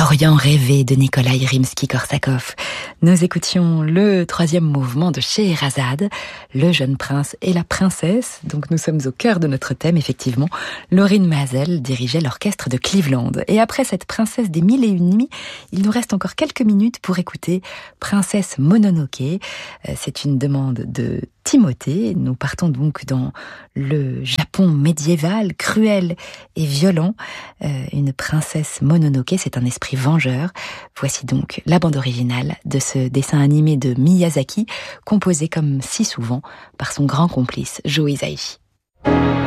L'Orient rêvé de Nikolai Rimsky-Korsakov. Nous écoutions le troisième mouvement de Scheherazade, le jeune prince et la princesse. Donc nous sommes au cœur de notre thème, effectivement. Lorin Maazel dirigeait l'orchestre de Cleveland. Et après cette princesse des mille et une nuits, il nous reste encore quelques minutes pour écouter Princesse Mononoke. C'est une demande de Timothée. Nous partons donc dans le Japon médiéval, cruel et violent. Une princesse Mononoke, c'est un esprit vengeur. Voici donc la bande originale de ce dessin animé de Miyazaki, composé comme si souvent par son grand complice Joe Hisaishi.